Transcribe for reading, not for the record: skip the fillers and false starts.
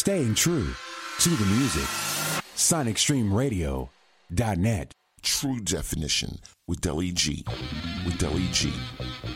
Staying true to the music. SonicStreamRadio.net. True Definition with Deli G.